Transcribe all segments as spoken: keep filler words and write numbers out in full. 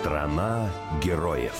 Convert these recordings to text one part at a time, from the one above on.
Страна героев.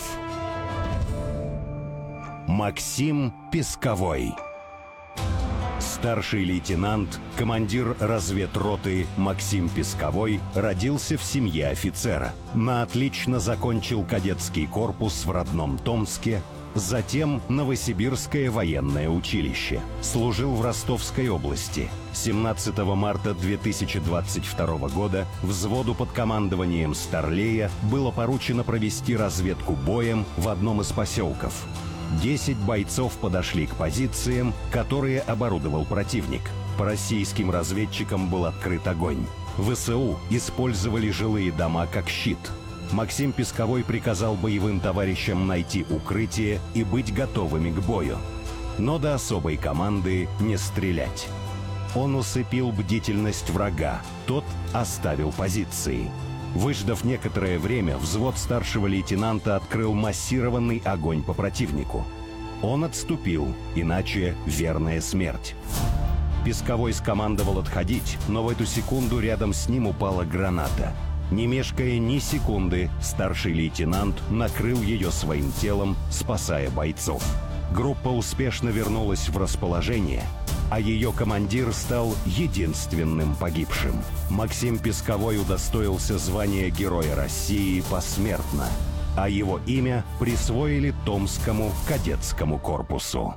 Максим Песковой. Старший лейтенант, командир разведроты Максим Песковой родился в семье офицера. На отлично закончил кадетский корпус в родном Томске, затем Новосибирское военное училище. Служил в Ростовской области. семнадцатого марта две тысячи двадцать второго года взводу под командованием Старлея было поручено провести разведку боем в одном из поселков. Десять бойцов подошли к позициям, которые оборудовал противник. По российским разведчикам был открыт огонь. ВСУ использовали жилые дома как щит. Максим Песковой приказал боевым товарищам найти укрытие и быть готовыми к бою. Но до особой команды не стрелять. Он усыпил бдительность врага, тот оставил позиции. Выждав некоторое время, взвод старшего лейтенанта открыл массированный огонь по противнику. Он отступил, иначе верная смерть. Песковой скомандовал отходить, но в эту секунду рядом с ним упала граната. Не мешкая ни секунды, старший лейтенант накрыл ее своим телом, спасая бойцов. Группа успешно вернулась в расположение, а ее командир стал единственным погибшим. Максим Песковой удостоился звания Героя России посмертно, а его имя присвоили Томскому кадетскому корпусу.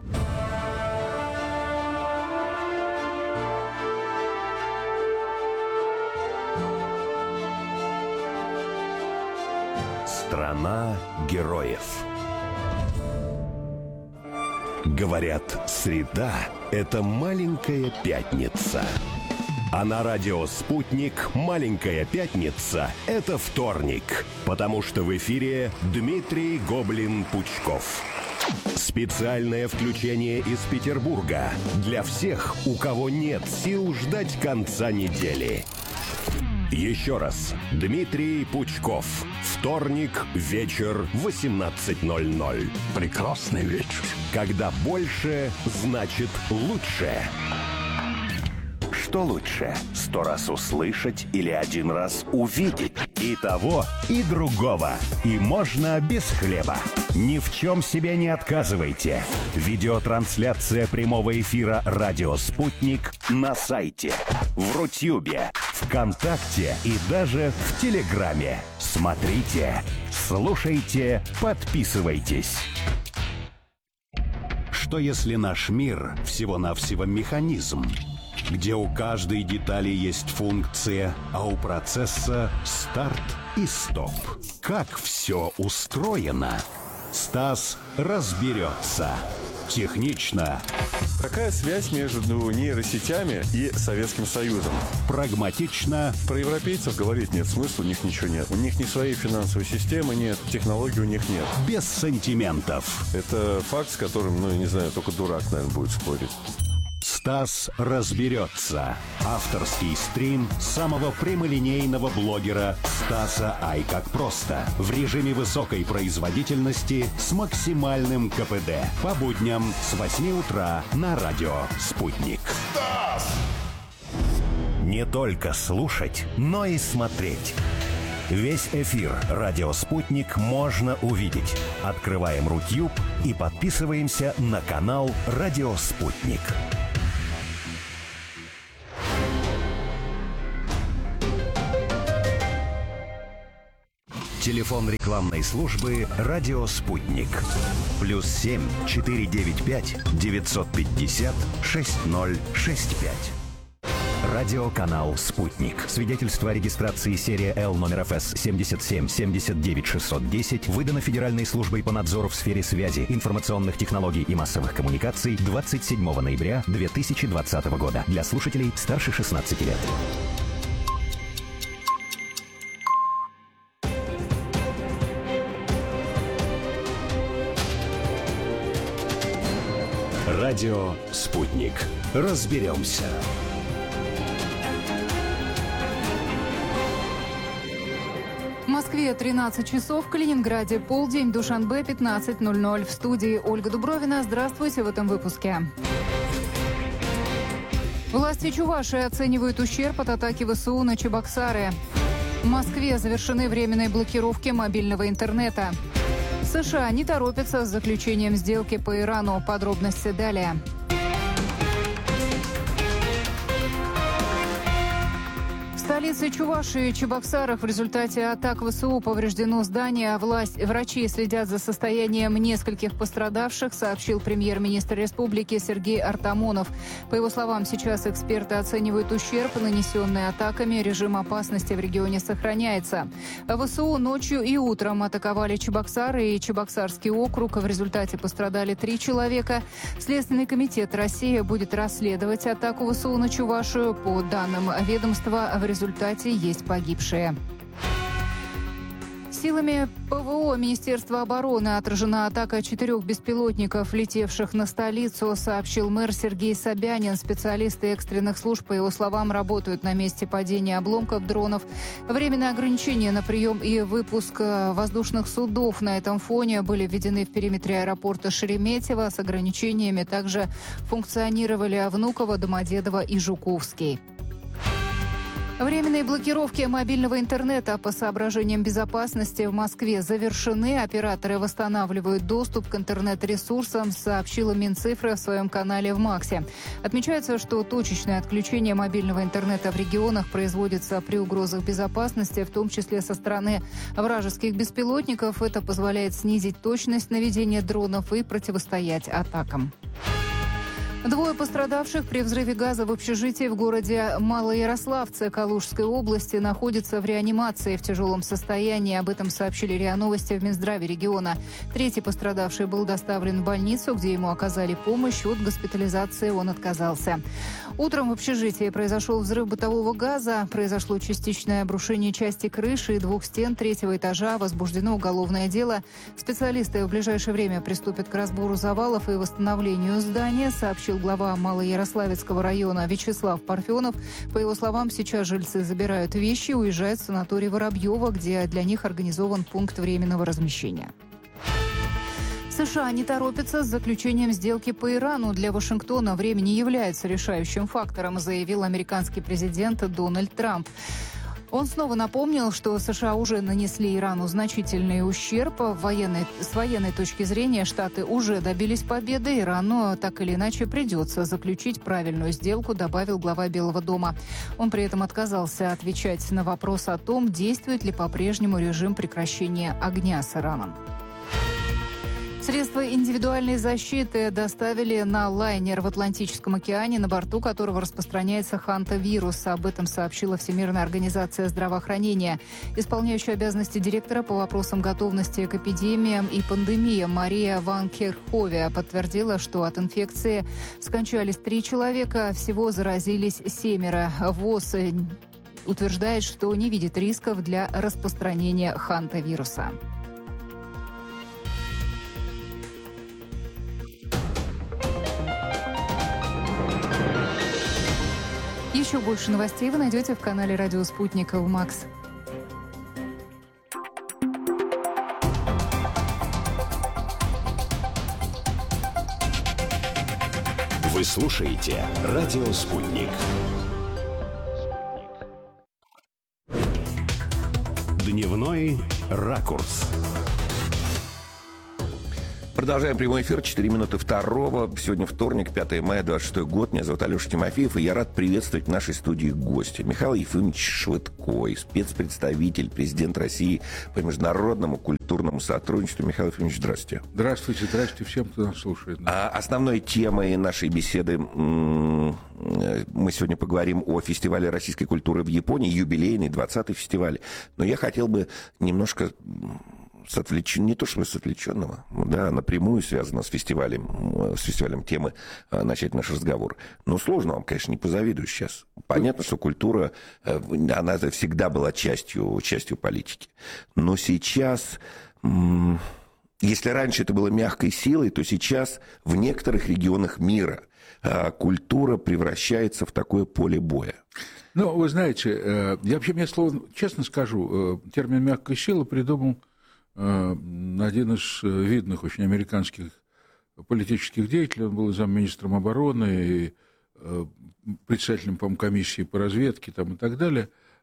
Страна героев. Говорят, среда – это маленькая пятница. А на радио «Спутник» маленькая пятница – это вторник. Потому что в эфире Дмитрий Гоблин-Пучков. Специальное включение из Петербурга для всех, у кого нет сил ждать конца недели. Еще раз. Дмитрий Пучков. Вторник, вечер, восемнадцать ноль ноль. Прекрасный вечер. Когда больше, значит лучше. Что лучше? Сто раз услышать или один раз увидеть? И того, и другого. И можно без хлеба. Ни в чем себе не отказывайте. Видеотрансляция прямого эфира «Радио Спутник» на сайте, в Рутюбе, ВКонтакте и даже в Телеграме. Смотрите, слушайте, подписывайтесь. Что если наш мир всего-навсего механизм, где у каждой детали есть функция, а у процесса старт и стоп? Как все устроено? Стас разберется. Технично. Какая связь между нейросетями и Советским Союзом? Прагматично. Про европейцев говорить нет смысла, у них ничего нет. У них ни своей финансовой системы нет, технологий у них нет. Без сантиментов. Это факт, с которым, ну, я не знаю, только дурак, наверное, будет спорить. Стас разберется. Авторский стрим самого прямолинейного блогера Стаса Ай как просто. В режиме высокой производительности с максимальным ка пэ дэ. По будням с восьми утра на радио «Спутник». Стас! Не только слушать, но и смотреть. Весь эфир «Радио Спутник» можно увидеть. Открываем Рутюб и подписываемся на канал «Радио Спутник». Телефон рекламной службы «Радио Спутник». Плюс семь четыре девять пять девятьсот пятьдесят шесть ноль шесть пять. Радиоканал «Спутник». Свидетельство о регистрации серия Л номер эф эс семьдесят семь семьдесят девять шестьсот десять выдано Федеральной службой по надзору в сфере связи, информационных технологий и массовых коммуникаций двадцать седьмого ноября две тысячи двадцатого года. Для слушателей старше шестнадцати лет. Радио «Спутник». Разберемся. В Москве тринадцать часов, в Калининграде полдень, Душанбе пятнадцать ноль ноль. В студии Ольга Дубровина. Здравствуйте в этом выпуске. Власти Чувашии оценивают ущерб от атаки ВСУ на Чебоксары. В Москве завершены временные блокировки мобильного интернета. США не торопятся с заключением сделки по Ирану. Подробности далее. В столице Чувашии, Чебоксарах, в результате атак ВСУ повреждено здание. Власть, врачи следят за состоянием нескольких пострадавших, сообщил премьер-министр республики Сергей Артамонов. По его словам, сейчас эксперты оценивают ущерб, нанесенный атаками. Режим опасности в регионе сохраняется. ВСУ ночью и утром атаковали Чебоксары и Чебоксарский округ. В результате пострадали три человека. Следственный комитет России будет расследовать атаку ВСУ на Чувашию. По данным ведомства, в результате В результате есть погибшие. Силами ПВО Министерства обороны отражена атака четырех беспилотников, летевших на столицу, сообщил мэр Сергей Собянин. Специалисты экстренных служб, по его словам, работают на месте падения обломков дронов. Временные ограничения на прием и выпуск воздушных судов на этом фоне были введены в периметре аэропорта Шереметьево. С ограничениями также функционировали Внуково, Домодедово и Жуковский. Временные блокировки мобильного интернета по соображениям безопасности в Москве завершены. Операторы восстанавливают доступ к интернет-ресурсам, сообщила Минцифры в своем канале в Максе. Отмечается, что точечное отключение мобильного интернета в регионах производится при угрозах безопасности, в том числе со стороны вражеских беспилотников. Это позволяет снизить точность наведения дронов и противостоять атакам. Двое пострадавших при взрыве газа в общежитии в городе Малоярославце Калужской области находятся в реанимации в тяжелом состоянии. Об этом сообщили РИА Новости в Минздраве региона. Третий пострадавший был доставлен в больницу, где ему оказали помощь. От госпитализации он отказался. Утром в общежитии произошел взрыв бытового газа. Произошло частичное обрушение части крыши и двух стен третьего этажа. Возбуждено уголовное дело. Специалисты в ближайшее время приступят к разбору завалов и восстановлению здания, сообщил глава Малоярославецкого района Вячеслав Парфенов. По его словам, сейчас жильцы забирают вещи и уезжают в санаторий Воробьево, где для них организован пункт временного размещения. США не торопятся с заключением сделки по Ирану. Для Вашингтона время не является решающим фактором, заявил американский президент Дональд Трамп. Он снова напомнил, что США уже нанесли Ирану значительный ущерб. В военной, с военной точки зрения Штаты уже добились победы. Ирану так или иначе придется заключить правильную сделку, добавил глава Белого дома. Он при этом отказался отвечать на вопрос о том, действует ли по-прежнему режим прекращения огня с Ираном. Средства индивидуальной защиты доставили на лайнер в Атлантическом океане, на борту которого распространяется хантавирус. Об этом сообщила Всемирная организация здравоохранения. Исполняющая обязанности директора по вопросам готовности к эпидемиям и пандемиям Мария Ван Керхове подтвердила, что от инфекции скончались три человека, всего заразились семеро. ВОЗ утверждает, что не видит рисков для распространения хантавируса. Еще больше новостей вы найдете в канале «Радио Спутник» в Макс. Вы слушаете «Радио Спутник». Дневной ракурс. Продолжаем прямой эфир. четыре минуты второго. Сегодня вторник, пятое мая, двадцать шестой год. Меня зовут Алеша Тимофеев, и я рад приветствовать в нашей студии гостя. Михаил Ефимович Швыдкой, спецпредставитель, президент России по международному культурному сотрудничеству. Михаил Ефимович, здравствуйте. Здравствуйте, здравствуйте всем, кто нас слушает. А основной темой нашей беседы мы сегодня поговорим о фестивале российской культуры в Японии, юбилейный двадцатый фестиваль. Но я хотел бы немножко... С отвлечен... не то что с отвлеченного, да, напрямую связано с фестивалем, с фестивалем темы начать наш разговор. Но сложно вам, конечно, не позавидую сейчас. Понятно, что культура, она всегда была частью, частью политики. Но сейчас, если раньше это было мягкой силой, то сейчас в некоторых регионах мира культура превращается в такое поле боя. Ну, вы знаете, я вообще, мне слово, честно скажу, термин «мягкая сила» придумал один из видных очень американских политических деятелей. Он был замминистром обороны и председателем, по-моему, комиссии по разведке там, и так далее.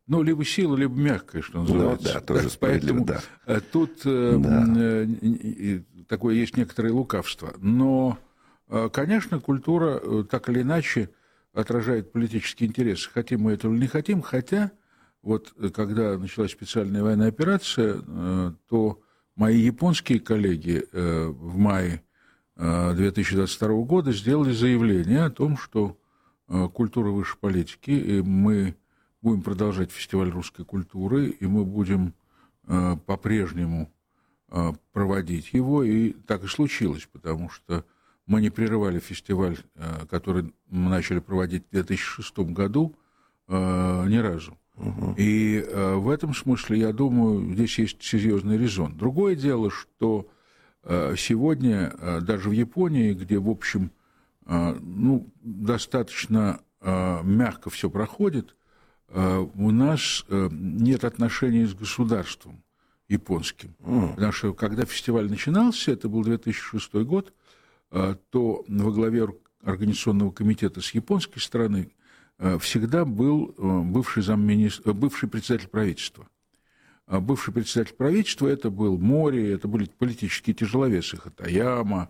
ну, либо сила, либо мягкая, что называется. Ну, да, тоже справедливо, поэтому да. Тут да. такое есть некоторое лукавство. Но, конечно, культура так или иначе отражает политические интересы. Хотим мы этого или не хотим, хотя вот когда началась специальная военная операция, то мои японские коллеги в мае две тысячи двадцать второго года сделали заявление о том, что культура выше политики, и мы будем продолжать фестиваль русской культуры, и мы будем по-прежнему проводить его, и так и случилось, потому что мы не прерывали фестиваль, который мы начали проводить в две тысячи шестом году, ни разу. Угу. И в этом смысле, я думаю, здесь есть серьезный резон. Другое дело, что сегодня даже в Японии, где, в общем, ну, достаточно мягко все проходит, у нас нет отношений с государством японским. Mm. Потому что когда фестиваль начинался, это был две тысячи шестой год, то во главе организационного комитета с японской стороны всегда был бывший замминистра, бывший председатель правительства. Бывший председатель правительства — это был Мори, это были политические тяжеловесы Хатаяма.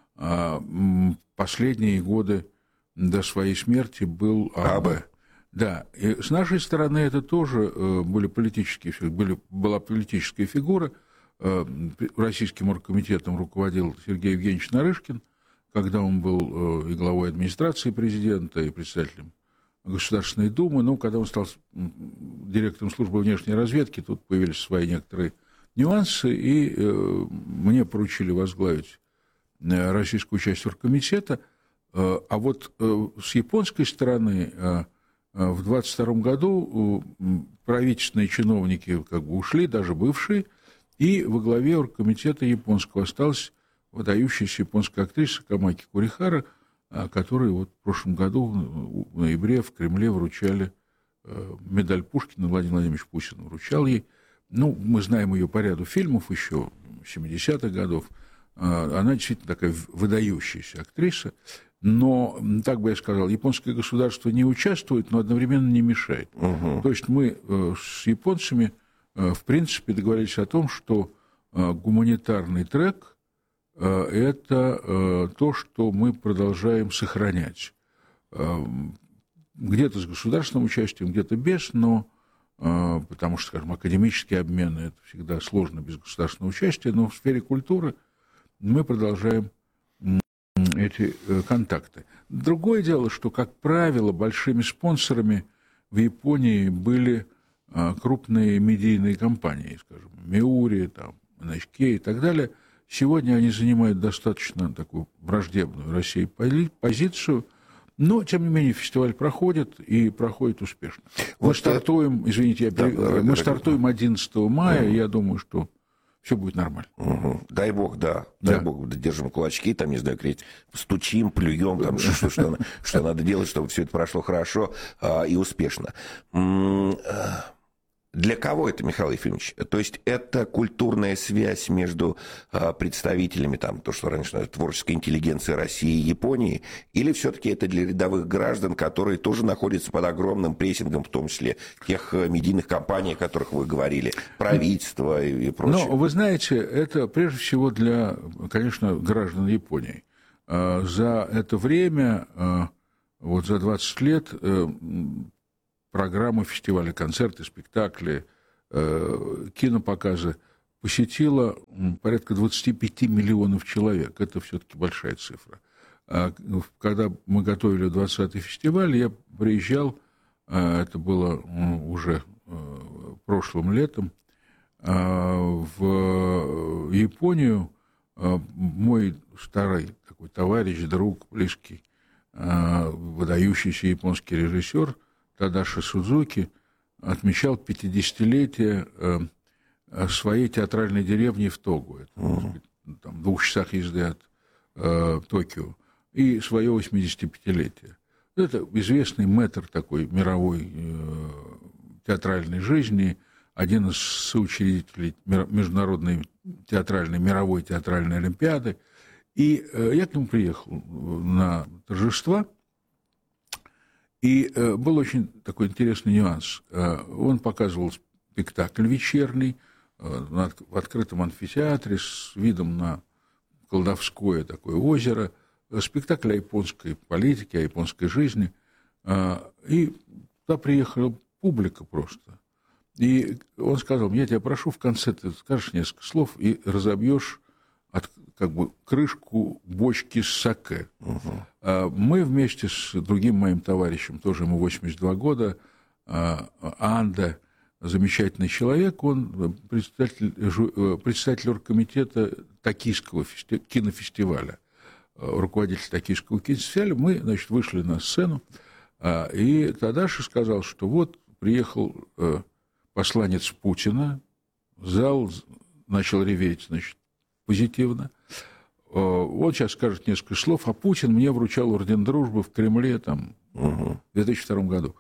Последние годы до своей смерти был Абе. Да, и с нашей стороны это тоже были политические, были, была политическая фигура. Российским оргкомитетом руководил Сергей Евгеньевич Нарышкин, когда он был и главой администрации президента, и председателем Государственной Думы. Ну, когда он стал директором службы внешней разведки, тут появились свои некоторые нюансы, и мне поручили возглавить российскую часть оргкомитета. А вот с японской стороны в двадцать втором году правительственные чиновники как бы ушли, даже бывшие, и во главе оргкомитета японского осталась выдающаяся японская актриса Камаки Курихара, которой вот в прошлом году в ноябре в Кремле вручали медаль Пушкина, Владимир Владимирович Путин вручал ей. Ну, мы знаем ее по ряду фильмов еще семидесятых годов. Она действительно такая выдающаяся актриса. Но, так бы я сказал, японское государство не участвует, но одновременно не мешает. Угу. То есть мы с японцами, в принципе, договорились о том, что гуманитарный трек – это то, что мы продолжаем сохранять. Где-то с государственным участием, где-то без, но потому что, скажем, академические обмены – это всегда сложно без государственного участия, но в сфере культуры мы продолжаем эти контакты. Другое дело, что, как правило, большими спонсорами в Японии были крупные медийные компании, скажем, Миури, там, эн эйч кей и так далее. Сегодня они занимают достаточно такую враждебную России позицию, но, тем не менее, фестиваль проходит и проходит успешно. Вот мы стартуем, это... извините, я да, пере... да, мы да, стартуем одиннадцатого мая, да. Я думаю, что все будет нормально. Угу. Дай бог, да. Дай да. бог, держим кулачки, там, не знаю, стучим, плюем, там, что, что, что надо делать, чтобы все это прошло хорошо а, и успешно. Для кого это, Михаил Ефимович? То есть это культурная связь между а, представителями, там, то, что раньше называлось, творческой интеллигенции России и Японии, или все-таки это для рядовых граждан, которые тоже находятся под огромным прессингом, в том числе тех медийных компаний, о которых вы говорили, правительства и, и прочее? Ну, вы знаете, это прежде всего для, конечно, граждан Японии. А, за это время, а, вот за двадцать лет... А, программы фестиваля, концерты, спектакли, э, кинопоказы посетило порядка двадцать пять миллионов человек. Это все-таки большая цифра. А когда мы готовили двадцатый фестиваль, я приезжал, э, это было уже э, прошлым летом, э, в Японию. Э, мой старый такой товарищ, друг, близкий, э, выдающийся японский режиссер Тадаши Судзуки отмечал пятидесятилетие своей театральной деревни в Тогу. Это, может быть, там, в двух часах езды от э, Токио. И свое восьмидесятипятилетие. Это известный мэтр такой мировой э, театральной жизни, один из соучредителей Международной театральной, мировой театральной олимпиады. И э, я к нему приехал на торжества. И э, был очень такой интересный нюанс. Э, он показывал спектакль вечерний э, на, в открытом амфитеатре с видом на колдовское такое озеро. Спектакль о японской политике, о японской жизни. Э, и туда приехала публика просто. И он сказал: я тебя прошу, в конце ты скажешь несколько слов и разобьешь от, как бы, крышку бочки с саке. Угу. Мы вместе с другим моим товарищем, тоже ему восемьдесят два года, Анда, замечательный человек, он председатель, председатель оргкомитета Токийского кинофестиваля, руководитель Токийского кинофестиваля. Мы, значит, вышли на сцену, и Тадаши сказал, что вот приехал посланец Путина, зал начал реветь, значит, позитивно. Он сейчас скажет несколько слов, а Путин мне вручал орден дружбы в Кремле там, угу. в две тысячи втором году.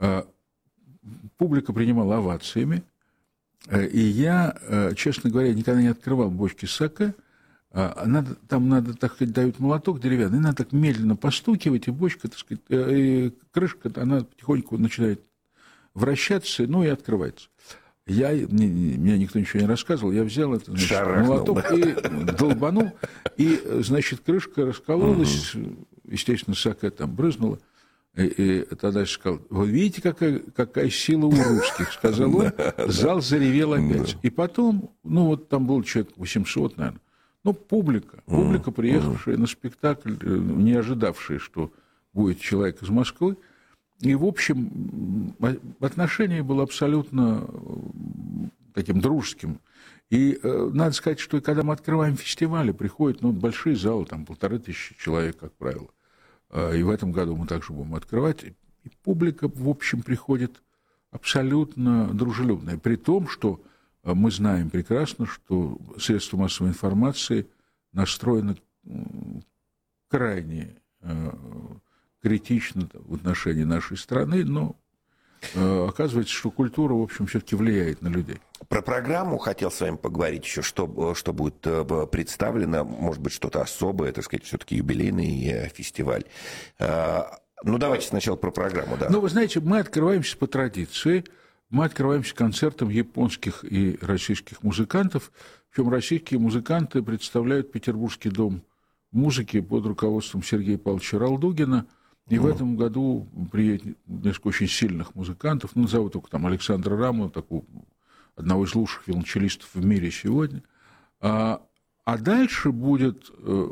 Публика принимала овациями, и я, честно говоря, никогда не открывал бочки саке. Надо, там надо, так сказать, дают молоток деревянный, надо так медленно постукивать, и бочка, так сказать, и крышка, она потихоньку начинает вращаться, ну и открывается. Я, мне, мне никто ничего не рассказывал, я взял этот, значит, молоток и долбанул, и, значит, крышка раскололась, угу. естественно, саке там брызнула, и, и тогда сказал: вы видите, какая, какая сила у русских, сказал он, зал заревел опять. И потом, ну вот там был человек восемьсот, наверное, ну публика, публика, приехавшая на спектакль, не ожидавшая, что будет человек из Москвы. И, в общем, отношение было абсолютно таким дружеским. И э, надо сказать, что когда мы открываем фестивали, приходят, ну, большие залы, там полторы тысячи человек, как правило. И в этом году мы также будем открывать. И публика, в общем, приходит абсолютно дружелюбная. При том, что мы знаем прекрасно, что средства массовой информации настроены крайне критично в отношении нашей страны, но э, оказывается, что культура, в общем, все-таки влияет на людей. Про программу хотел с вами поговорить еще, что, что будет представлено, может быть, что-то особое, так сказать, все-таки юбилейный фестиваль. Ну, давайте сначала про программу, да. Ну, вы знаете, мы открываемся по традиции, мы открываемся концертом японских и российских музыкантов, причем российские музыканты представляют Петербургский дом музыки под руководством Сергея Павловича Ралдугина. И mm. в этом году приедет несколько очень сильных музыкантов. Ну, назову только там Александра Рамова, такого, одного из лучших виолончелистов в мире сегодня. А, а дальше будет э,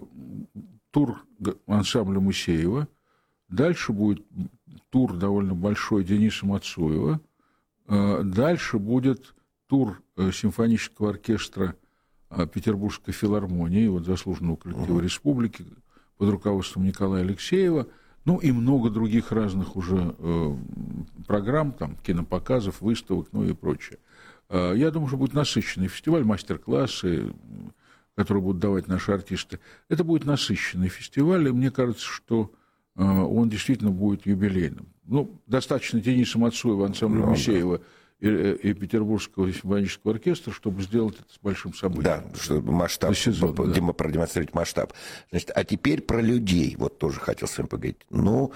тур ансамбля Мусеева. Дальше будет тур довольно большой Дениса Мацуева. Э, дальше будет тур э, симфонического оркестра э, Петербургской филармонии, вот заслуженного коллектива mm. республики под руководством Николая Алексеева. Ну и много других разных уже э, программ, там, кинопоказов, выставок, ну и прочее. Э, я думаю, что будет насыщенный фестиваль, мастер-классы, которые будут давать наши артисты. Это будет насыщенный фестиваль, и мне кажется, что э, он действительно будет юбилейным. Ну, достаточно Дениса Мацуева, ансамбля Мусеева и, и Петербургского симфонического оркестра, чтобы сделать это с большим событием. Да, чтобы масштаб, сезон, да. продемонстрировать масштаб. Значит, а теперь про людей, вот тоже хотел с вами поговорить. Ну,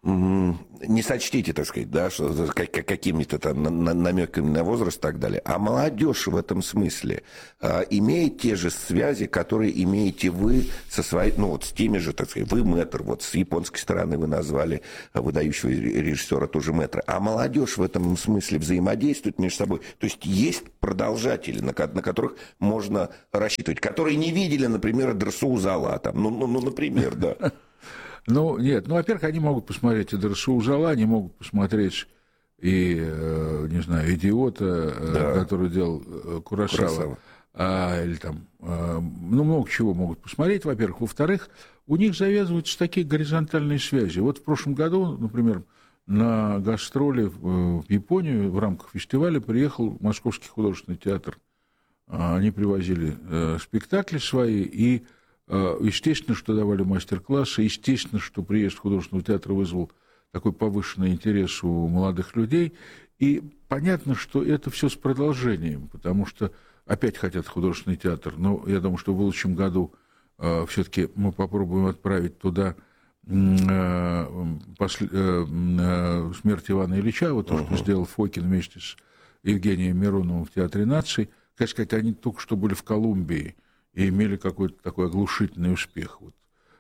не сочтите, так сказать, да, что какими-то там намеками на возраст и так далее. А молодежь в этом смысле а, имеет те же связи, которые имеете вы со своей, ну вот с теми же, так сказать, вы мэтр, вот с японской стороны вы назвали выдающего режиссера тоже мэтра. А молодежь в этом смысле взаимодействует между собой. То есть есть продолжатели, на, на которых можно рассчитывать, которые не видели, например, Дерсу Узала, там, ну, ну, ну, например, да. Ну, нет, ну, во-первых, они могут посмотреть и Дерсу Узала, они могут посмотреть и, не знаю, «Идиота», да. который делал Куросава, Куросава. А, или там, ну, много чего могут посмотреть, во-первых. Во-вторых, у них завязываются такие горизонтальные связи. Вот в прошлом году, например, на гастроли в Японию в рамках фестиваля приехал Московский художественный театр. Они привозили спектакли свои, и естественно, что давали мастер-классы, естественно, что приезд художественного театра вызвал такой повышенный интерес у молодых людей. И понятно, что это все с продолжением, потому что опять хотят художественный театр. Но я думаю, что в будущем году э, все-таки мы попробуем отправить туда после, смерть Ивана Ильича, вот то, что сделал Фокин вместе с Евгением Мироновым в Театре наций, как сказать, они только что были в Колумбии и имели какой-то такой оглушительный успех. Вот,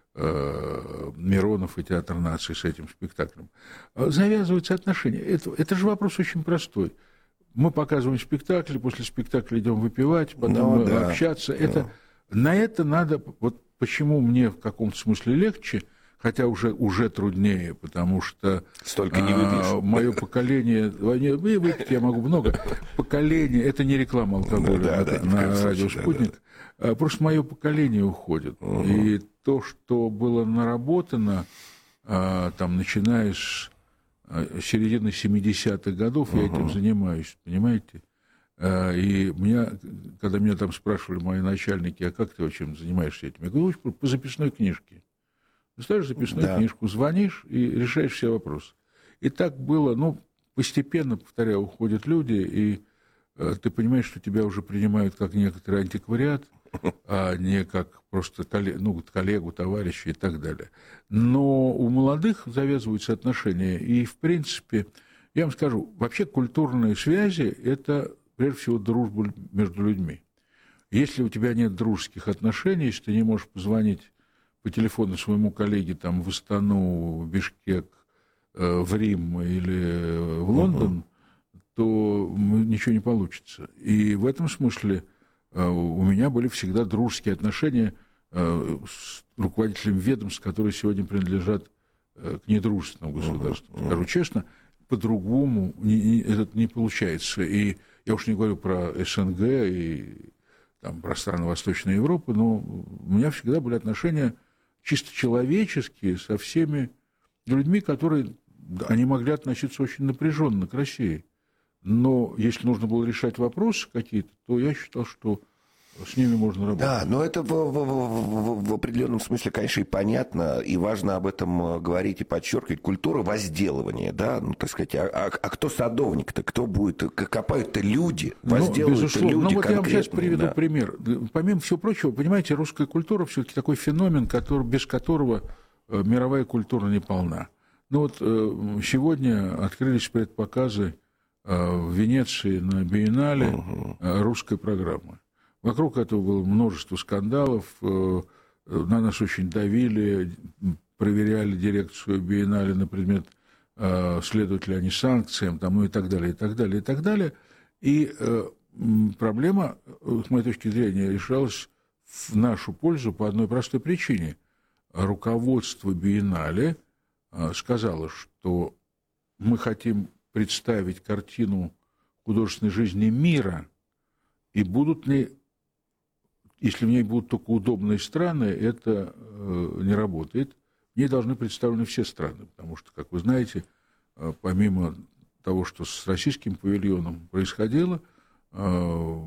Миронов и Театр наций с этим спектаклем. Завязываются отношения. Это, это же вопрос очень простой. Мы показываем спектакль, после спектакля идем выпивать, потом ну, да. общаться. Да. Это, на это надо... Вот почему мне в каком-то смысле легче, хотя уже, уже труднее, потому что столько не выпьешь. А, мое поколение... Выпить я могу много. Поколение... Это не реклама алкоголя да, на, да, на радио «Спутник». Да, да. Просто мое поколение уходит. Угу. И то, что было наработано, а, там, начиная с середины семидесятых годов, угу. я этим занимаюсь, понимаете? А, и меня, когда меня там спрашивали мои начальники, а как ты вообще занимаешься этим? Я говорю, по записной книжке. Ты ставишь записную да. книжку, звонишь и решаешь все вопросы. И так было, ну, постепенно, повторяю, уходят люди, и а, ты понимаешь, что тебя уже принимают как некоторый антиквариат, а не как просто коллегу, ну, коллегу, товарища и так далее. Но у молодых завязываются отношения, и, в принципе, я вам скажу, вообще культурные связи – это, прежде всего, дружба между людьми. Если у тебя нет дружеских отношений, если ты не можешь позвонить по телефону своему коллеге там, в Астану, в Бишкек, в Рим или в Лондон, uh-huh. то ничего не получится. И в этом смысле у меня были всегда дружеские отношения с руководителями ведомств, которые сегодня принадлежат к недружественному государству. Uh-huh. Скажу честно, по-другому это не получается. И я уж не говорю про СНГ и там, про страны Восточной Европы, но у меня всегда были отношения чисто человеческие со всеми людьми, которые они могли относиться очень напряженно к России. Но если нужно было решать вопросы какие-то, то я считал, что с ними можно работать. Да, но это в, в, в, в определенном смысле, конечно, и понятно, и важно об этом говорить и подчеркивать. Культура возделывания, да, ну, так сказать, а, а, а кто садовник-то, кто будет, копают-то люди, возделывают-то люди. Ну, вот я вам сейчас приведу да. пример. Помимо всего прочего, понимаете, русская культура все-таки такой феномен, который, без которого мировая культура не полна. Ну вот сегодня открылись предпоказы в Венеции на Биеннале угу. русской программы. Вокруг этого было множество скандалов, на нас очень давили, проверяли дирекцию Биеннале на предмет, следуют ли они санкциям, там, ну и так далее, и так далее, и так далее. И проблема, с моей точки зрения, решалась в нашу пользу по одной простой причине. Руководство Биеннале сказало, что мы хотим представить картину художественной жизни мира, и будут ли, если в ней будут только удобные страны, это э, не работает. В ней должны представлены все страны, потому что, как вы знаете, э, помимо того, что с российским павильоном происходило, э,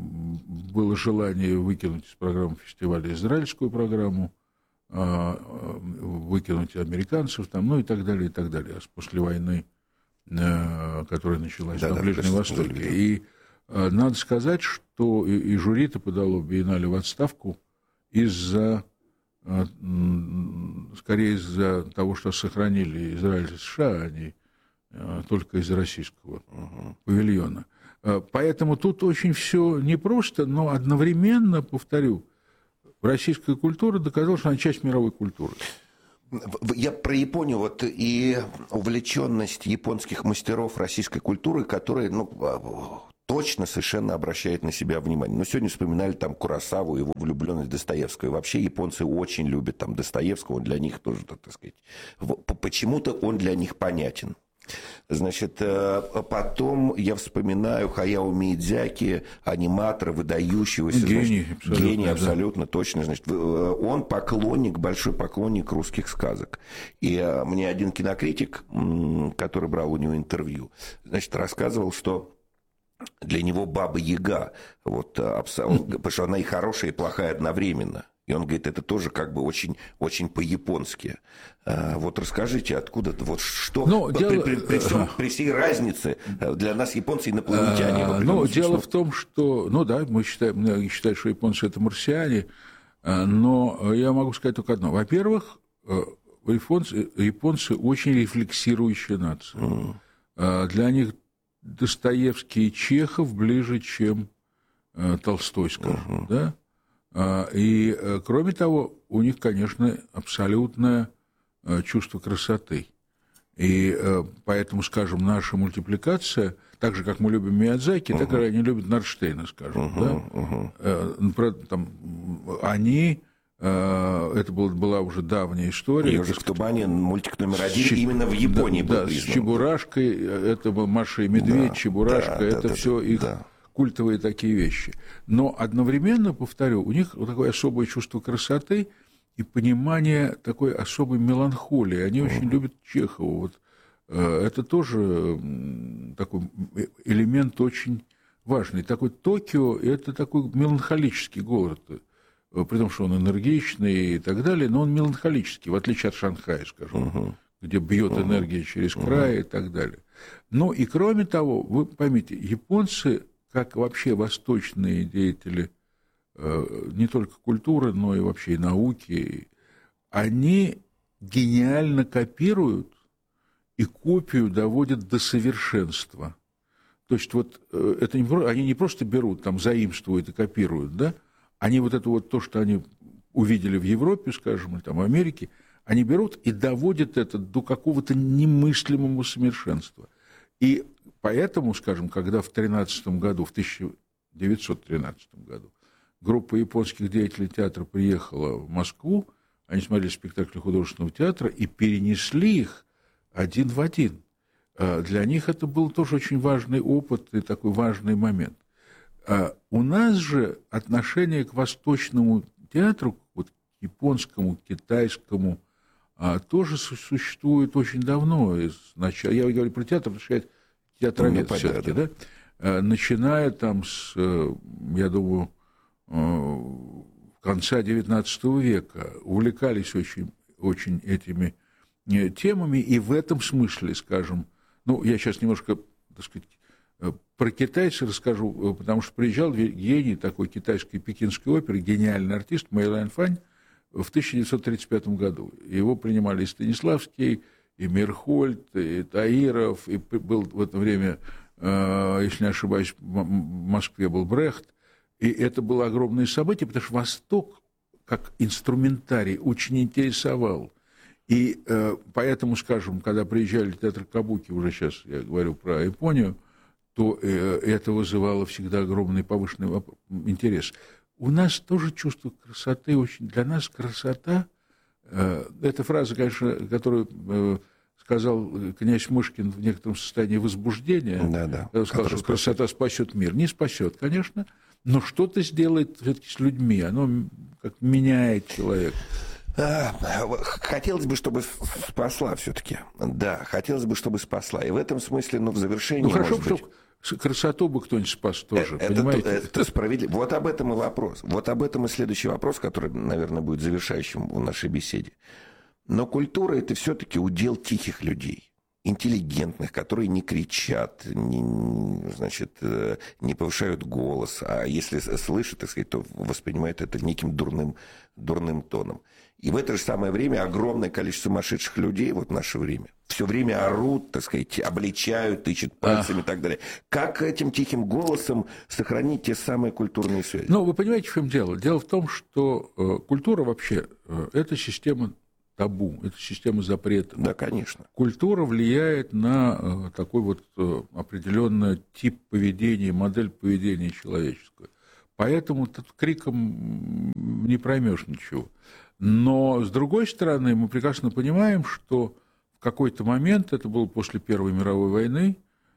было желание выкинуть из программы фестиваля израильскую программу, э, выкинуть американцев, там, ну и так далее, и так далее, после войны, которая началась да, на да, Ближнем Востоке. Да. И э, надо сказать, что и, и жюри-то подало Биеннале в отставку из-за, э, скорее из-за того, что сохранили Израиль и США, а не э, только из-за российского uh-huh. павильона. Э, поэтому тут очень все непросто, но одновременно, повторю, российская культура доказала, что она часть мировой культуры. Я про Японию вот и увлеченность японских мастеров российской культуры, которые, ну, точно совершенно обращают на себя внимание. Но сегодня вспоминали там Куросаву, его влюбленность Достоевского. И вообще японцы очень любят там Достоевского, он для них тоже, так сказать, почему-то он для них понятен. Значит, потом я вспоминаю Хаяо Миядзаки, аниматора, выдающегося. Гений, значит, абсолютно, гений, да. абсолютно точно. Значит, он поклонник, большой поклонник русских сказок. И мне один кинокритик, который брал у него интервью, значит, рассказывал, что для него Баба Яга, вот, потому что она и хорошая, и плохая одновременно. И он говорит, это тоже как бы очень, очень по-японски. А, вот расскажите, откуда, вот что, ну, при, дело... при, при, всем, при всей разнице для нас японцы инопланетяне. А, ну, дело в том, что, ну да, мы считаем, многие считают, что японцы это марсиане, но я могу сказать только одно. Во-первых, японцы, японцы очень рефлексирующая нация. Mm. Для них Достоевский и Чехов ближе, чем Толстой, скажем, uh-huh. да? И, кроме того, у них, конечно, абсолютное чувство красоты. И поэтому, скажем, наша мультипликация, так же, как мы любим Миядзаки, uh-huh. так и они любят Норштейна, скажем, uh-huh. да? Uh-huh. Там, они... Это была уже давняя история. «Ежик в тумане», мультик номер один, Ч... именно в Японии да, был да, с Чебурашкой, это был Маша и Медведь, да, Чебурашка, да, это да, все да, их да. культовые такие вещи. Но одновременно, повторю, у них вот такое особое чувство красоты и понимание такой особой меланхолии. Они mm. очень любят Чехова. Вот, это тоже такой элемент очень важный. Такой Токио – это такой меланхолический город. При том, что он энергичный и так далее, но он меланхолический, в отличие от Шанхая, скажем, uh-huh. где бьет uh-huh. энергия через край uh-huh. и так далее. Ну и кроме того, вы поймите, японцы, как вообще восточные деятели не только культуры, но и вообще и науки, они гениально копируют и копию доводят до совершенства. То есть вот это не, они не просто берут, там, заимствуют и копируют, да, они вот это вот то, что они увидели в Европе, скажем, или там в Америке, они берут и доводят это до какого-то немыслимого совершенства. И поэтому, скажем, когда в тринадцатом году, в тысяча девятьсот тринадцатом году, группа японских деятелей театра приехала в Москву, они смотрели спектакли художественного театра и перенесли их один в один. Для них это был тоже очень важный опыт и такой важный момент. А у нас же отношение к восточному театру, вот к японскому, к китайскому, а, тоже существует очень давно. Из начала, я говорю про театр, потому что я театровед ну, все-таки, да? А, начиная там с, я думаю, конца девятнадцатого века, увлекались очень, очень этими темами, и в этом смысле, скажем, ну, я сейчас немножко, так сказать, про китайцев расскажу, потому что приезжал гений такой китайской пекинской оперы, гениальный артист Мэй Лэн Фань в тысяча девятьсот тридцать пятом году. Его принимали и Станиславский, и Мирхольд, и Таиров, и был в это время, если не ошибаюсь, в Москве был Брехт. И это было огромное событие, потому что Восток, как инструментарий, очень интересовал. И поэтому, скажем, когда приезжали в театр Кабуки, уже сейчас я говорю про Японию, то это вызывало всегда огромный повышенный интерес. У нас тоже чувство красоты очень... Для нас красота... Это фраза, конечно, которую сказал князь Мышкин в некотором состоянии возбуждения. Да, да. Он сказал, что красота спасет мир. Не спасет, конечно, но что-то сделает все-таки с людьми. Оно как меняет человека. Хотелось бы, чтобы спасла все-таки. Да, хотелось бы, чтобы спасла. И в этом смысле, ну, в завершении, ну, хорошо, может быть... красоту бы кто-нибудь спас тоже, это, понимаете? Это, это справедливо. Вот об этом и вопрос. Вот об этом и следующий вопрос, который, наверное, будет завершающим в нашей беседе. Но культура – это все-таки удел тихих людей, интеллигентных, которые не кричат, не, значит, не повышают голос, а если слышат, так сказать, то воспринимают это неким дурным, дурным тоном. И в это же самое время огромное количество сумасшедших людей, вот в наше время, все время орут, так сказать, обличают, тычут пальцами и так далее. Как этим тихим голосом сохранить те самые культурные связи? Ну, вы понимаете, в чем дело? Дело в том, что э, культура вообще э, – это система табу, это система запретов. Да, конечно. Культура влияет на э, такой вот э, определенный тип поведения, модель поведения человеческого. Поэтому тут криком не проймешь ничего. Но, с другой стороны, мы прекрасно понимаем, что в какой-то момент, это было после Первой мировой войны,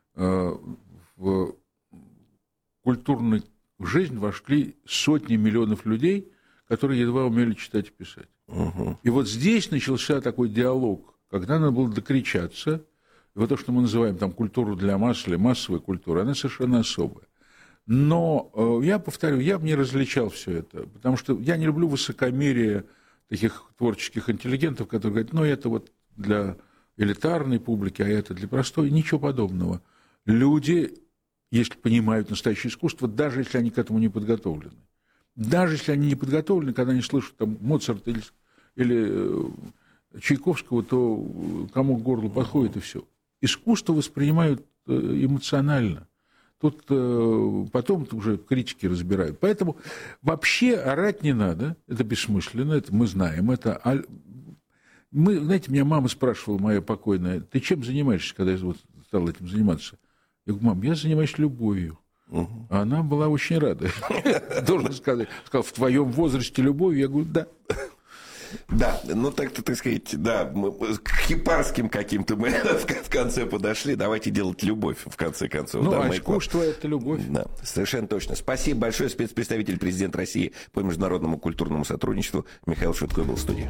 в культурную жизнь вошли сотни миллионов людей, которые едва умели читать и писать. Угу. И вот здесь начался такой диалог, когда надо было докричаться. И вот то, что мы называем там культуру для масс или массовая культура, она совершенно особая. Но я повторю, я бы не различал все это, потому что я не люблю высокомерие таких творческих интеллигентов, которые говорят, ну, это вот для элитарной публики, а это для простой. Ничего подобного. Люди, если понимают настоящее искусство, даже если они к этому не подготовлены, даже если они не подготовлены, когда они слышат там Моцарта или, или Чайковского, то кому к горлу подходит, и все. Искусство воспринимают эмоционально. Тут э, потом уже критики разбирают. Поэтому вообще орать не надо. Это бессмысленно, это мы знаем. Это... А мы, знаете, меня мама спрашивала, моя покойная, ты чем занимаешься, когда я вот стал этим заниматься? Я говорю, мам, я занимаюсь любовью. Угу. А она была очень рада. Должен сказать. Сказал, в твоем возрасте любовь? Я говорю, да. Да, ну так-то, так сказать, да, мы к хипарским каким-то мы в конце подошли. Давайте делать любовь, в конце концов. Ну, да, а мы... искусство – это любовь. Да, совершенно точно. Спасибо большое. Спецпредставитель президента России по международному культурному сотрудничеству Михаил Швидко был в студии.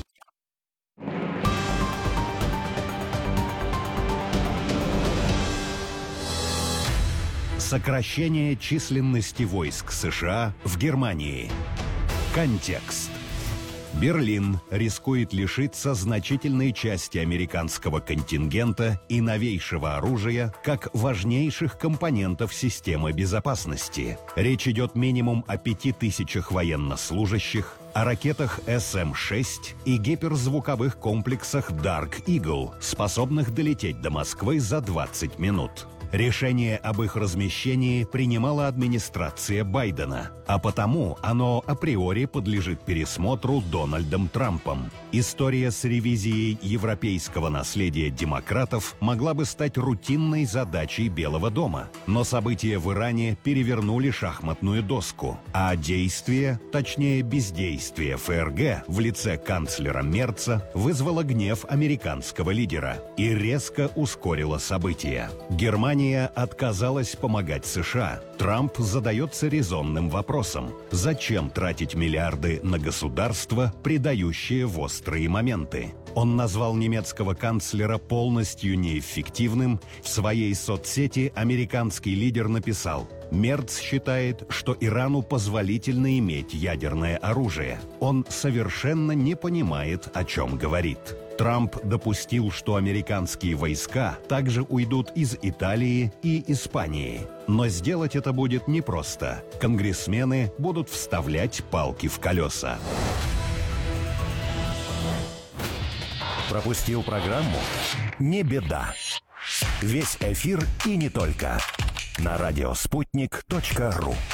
Сокращение численности войск США в Германии. Контекст. Берлин рискует лишиться значительной части американского контингента и новейшего оружия как важнейших компонентов системы безопасности. Речь идет минимум о пяти тысячах военнослужащих, о ракетах эс эм шесть и гиперзвуковых комплексах Dark Eagle, способных долететь до Москвы за двадцать минут. Решение об их размещении принимала администрация Байдена, а потому оно априори подлежит пересмотру Дональдом Трампом. История с ревизией европейского наследия демократов могла бы стать рутинной задачей Белого дома, но события в Иране перевернули шахматную доску, а действие, точнее бездействие эф эр гэ в лице канцлера Мерца вызвало гнев американского лидера и резко ускорило события. Германия отказалась помогать США. Трамп задается резонным вопросом: зачем тратить миллиарды на государство, предающее в острые моменты? Он назвал немецкого канцлера полностью неэффективным. В своей соцсети американский лидер написал: Мерц считает, что Ирану позволительно иметь ядерное оружие. Он совершенно не понимает, о чем говорит. Трамп допустил, что американские войска также уйдут из Италии и Испании. Но сделать это будет непросто. Конгрессмены будут вставлять палки в колеса. Пропустил программу? Не беда. Весь эфир и не только. На радиоспутник точка ру.